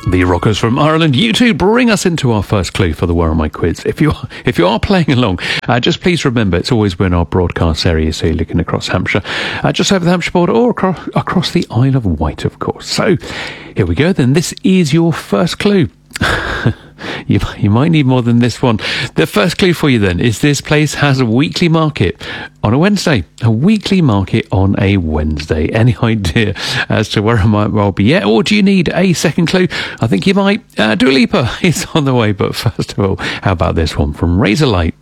The Rockers from Ireland, you two bring us into our first clue for the Where Am I quiz. If you are playing along, just please remember it's always within our broadcast area, so you're looking across Hampshire, just over the Hampshire border, or across the Isle of Wight, of course. So here we go then. This is your first clue. You might need more than this one. The first clue for you then is this place has a weekly market on a Wednesday. A weekly market on a Wednesday. Any idea as to where it might well be yet? Or do you need a second clue? I think you might. Dua Lipa is on the way. But first of all, how about this one from Razorlight?